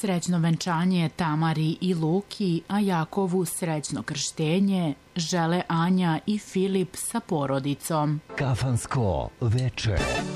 Srećno venčanje Tamari i Luki, a Jakovu srećno krštenje žele Anja i Filip sa porodicom. Kafansko veče.